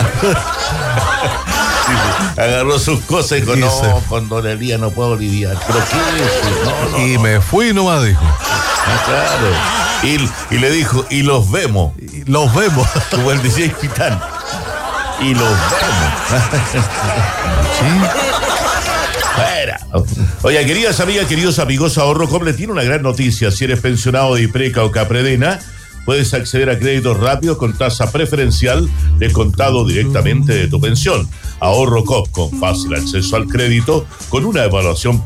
Agarró sus cosas y dijo, no, con don Elías no puedo lidiar. ¿Pero qué? No. Y me fui nomás, dijo. Claro. Y le dijo, y los vemos. Los vemos. Como el DJ Pitán. Y los vemos. Sí. Fuera. Oye, queridas amigas, queridos amigos, AhorroCop le tiene una gran noticia. Si eres pensionado de IPRECA o Capredena, puedes acceder a créditos rápidos con tasa preferencial descontado directamente de tu pensión. AhorroCop, con fácil acceso al crédito, con una evaluación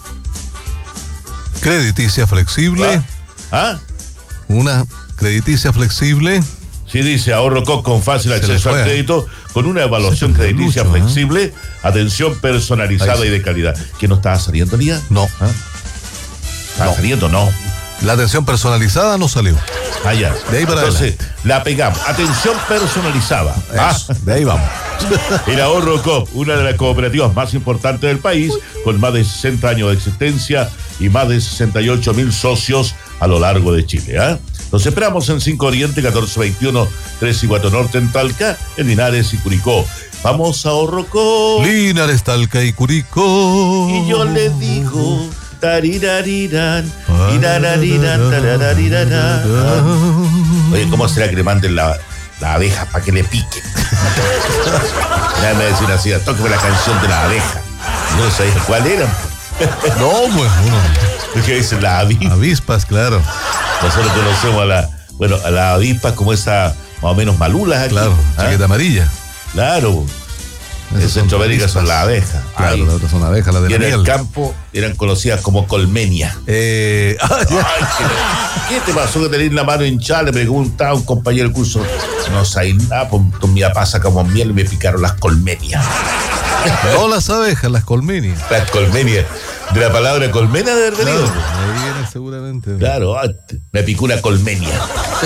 crediticia flexible. Una crediticia flexible. Sí, dice AhorroCop con fácil acceso al crédito, con una evaluación crediticia flexible, atención personalizada y de calidad. ¿Que no estaba saliendo, Lía? No. ¿Estaba saliendo? No. La atención personalizada no salió. Ya. De ahí para entonces, adelante. la pegamos. Atención personalizada. De ahí vamos. El AhorroCop, una de las cooperativas más importantes del país, con más de 60 años de existencia y más de 68.000 socios a lo largo de Chile. Nos esperamos en 5 Oriente, 1421, 3 y 4 Norte en Talca, en Linares y Curicó. Vamos a AhorroCop. Linares, Talca y Curicó. Y yo le digo... Tarirariran, irarariran, tararariran. Oye, ¿cómo será que le manden la abeja para que le pique? Déjame decir así, tóqueme la canción de la abeja. No sé cuál era. No, pues uno. Es que dicen la avispa. Avispas, claro. Nosotros conocemos a la avispa como esa más o menos malulas aquí. Claro, chaqueta amarilla. Claro. En Centroamérica son las abejas. Claro, las otras son abejas, las de y la miel. en el campo eran conocidas como colmenia. Ay, ¿Qué te pasó que tenés la mano hinchada? Le preguntaba a un compañero del curso. No sabía nada, pues mi papá saca como miel y me picaron las colmenias. No las abejas, las colmenias. Las colmenias. De la palabra colmena de haber venido. Claro, ahí viene seguramente. Claro, me picó una colmenia.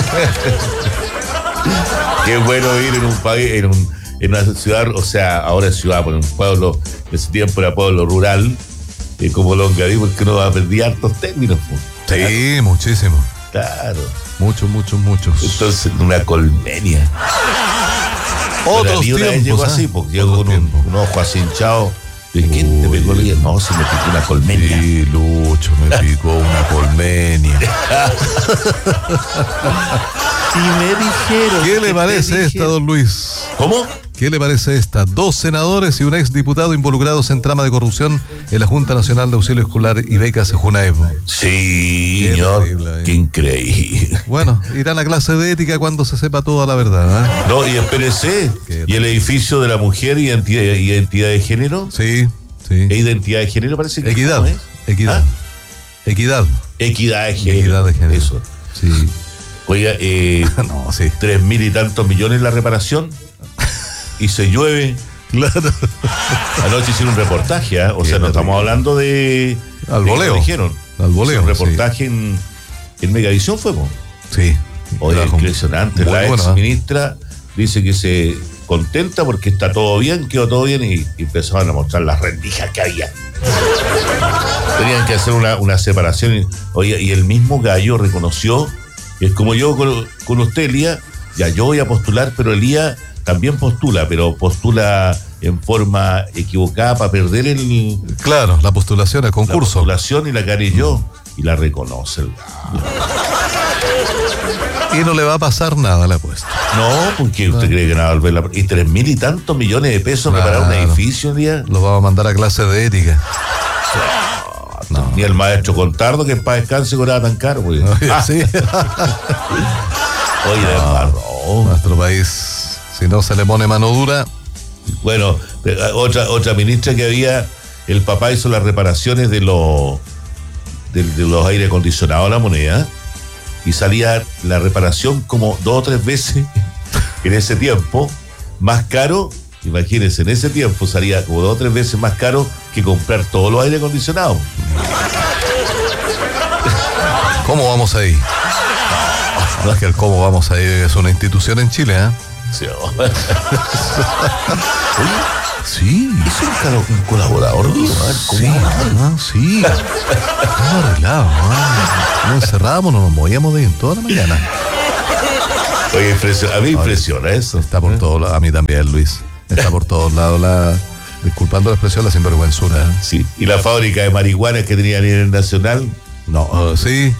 Qué bueno ir en un país, en una ciudad, o sea, ahora es ciudad, pero en un pueblo, en ese tiempo era pueblo rural, como Longaví, porque uno aprendí hartos términos. Sí, muchísimo. Claro. Muchos. Entonces, una colmenia. Otros tiempos. Una vez llegó así, porque llegó con un ojo así hinchado. ¿Quién te pegó? No, se me picó una colmenia. Sí, Lucho, me picó una colmenia. Y me dijeron. ¿Qué le parece esta, don Luis? ¿Cómo? ¿Qué le parece esta? 2 senadores y un exdiputado involucrados en trama de corrupción en la Junta Nacional de Auxilio Escolar y Becas Junaev. Sí, señor. Qué increíble. Bueno, irán a clase de ética cuando se sepa toda la verdad. No, y espérese. ¿Y el edificio de la mujer y identidad de género? Sí. ¿E identidad de género parece que Equidad. no es? Equidad. Equidad de género. Equidad de género. Eso. Sí. Oiga, no, sí. 3.000 y tantos millones la reparación. Y se llueve. Claro. Anoche hicieron un reportaje, o sea, no estamos hablando de... Al voleo. Dijeron. Al voleo. Un reportaje en Megavisión fue, ¿no? Sí. Oye, impresionante. La ex ministra dice que se contenta porque está todo bien, quedó todo bien y empezaban a mostrar las rendijas que había. Tenían que hacer una separación. Oye, y el mismo Gallo reconoció, es como yo con usted, Elías, ya yo voy a postular, pero Elías también postula, pero postula en forma equivocada para perder el... Claro, la postulación, el concurso. La postulación y la gané yo, y la reconoce el Gallo. Y no le va a pasar nada, le apuesto. No, porque usted cree que nada va a volver la... Y 3.000 y tantos millones de pesos para un edificio, Elías. Los vamos a mandar a clase de ética. No. Ni el maestro Contardo, que para descanse cobraba tan caro, güey. Sí. Oye, nuestro país, si no se le pone mano dura. Bueno, otra ministra que había, el papá hizo las reparaciones de los aire acondicionados a La Moneda y salía la reparación como 2 o 3 veces en ese tiempo, más caro. Imagínense, en ese tiempo salía como 2 o 3 veces más caro que comprar todos los aire acondicionados. ¿Cómo vamos ahí? No, es que el cómo vamos ahí es una institución en Chile, ¿eh? Sí. Sí. ¿Es un colaborador? Sí. Estamos arreglados. Nos encerrábamos, nos movíamos de ahí en toda la mañana. Oye, a mí impresiona eso. Está por todos lados, a mí también, Luis. Está por todos lados disculpando la expresión, la sinvergüenzura. Sí. ¿Y la fábrica de marihuana que tenía a nivel nacional? No, sí.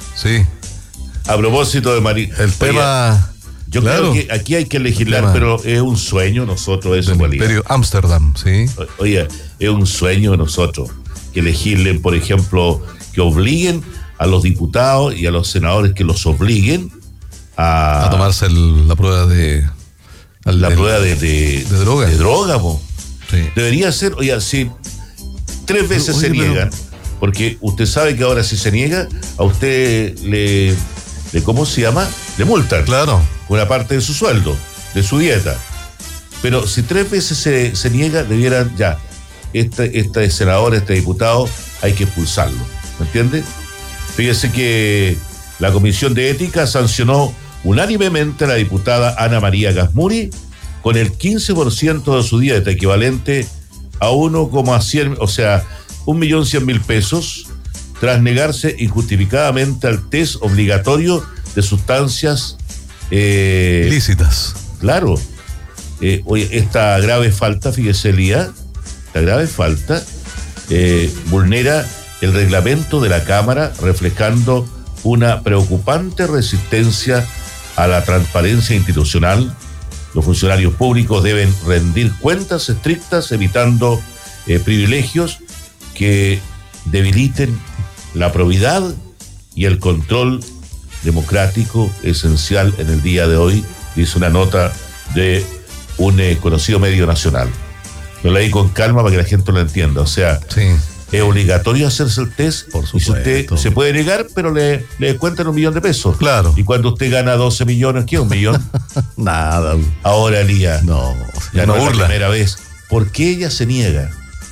A propósito de marihuana. El tema. Yo creo que aquí hay que legislar, pero es un sueño nosotros eso. Del Imperio Ámsterdam, sí. Oye, es un sueño de nosotros que legislen, por ejemplo, que obliguen a los diputados y a los senadores que los obliguen a tomarse la prueba de droga. De droga, po. Sí. Debería ser, oye, si 3 veces se niegan, porque usted sabe que ahora si se niega, a usted le ¿cómo se llama? Le multan. Claro. Una parte de su sueldo, de su dieta. Pero si 3 veces se niega, debieran ya, este senador, este diputado, hay que expulsarlo. ¿Me entiende? Fíjese que la Comisión de Ética sancionó unánimemente a la diputada Ana María Gasmuri con el 15% de su dieta, equivalente a 1,100, o sea, 1.100.000 pesos, tras negarse injustificadamente al test obligatorio de sustancias ilícitas. Claro. Oye, esta grave falta, fíjese, Lía, esta grave falta vulnera el reglamento de la Cámara, reflejando una preocupante resistencia a la transparencia institucional. Los funcionarios públicos deben rendir cuentas estrictas, evitando privilegios que debiliten la probidad y el control democrático esencial en el día de hoy, dice una nota de un conocido medio nacional. Lo leí con calma para que la gente lo entienda. O sea, sí, es obligatorio hacerse el test. Por supuesto. Y si usted se puede negar, pero le descuentan 1 millón de pesos. Claro. Y cuando usted gana 12 millones, ¿qué? 1 millón. Nada. Ahora, Lía, no es la primera vez. ¿Por qué ella se niega?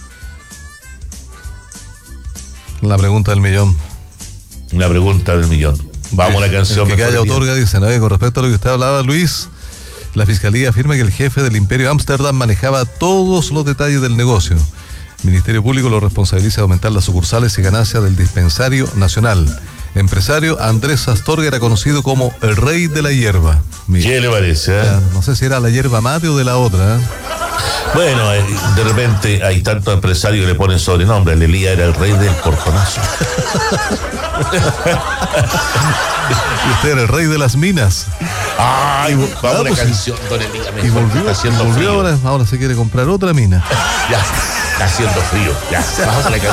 La pregunta del millón. Una pregunta del millón. Vamos a la canción. Que haya otorga, dice, ¿no? Con respecto a lo que usted hablaba, Luis, la Fiscalía afirma que el jefe del Imperio Ámsterdam manejaba todos los detalles del negocio. El Ministerio Público lo responsabiliza de aumentar las sucursales y ganancias del dispensario nacional. Empresario Andrés Astorga era conocido como el rey de la hierba. Mira, ¿qué le parece? No sé si era la hierba mate o de la otra. Bueno, de repente hay tantos empresarios que le ponen sobrenombre. El Elías era el rey del portonazo. Y usted era el rey de las minas. Ay, vamos a una canción, don Elías. Y volvió ahora se quiere comprar otra mina. Ya, está haciendo frío. Ya, vamos a la canción.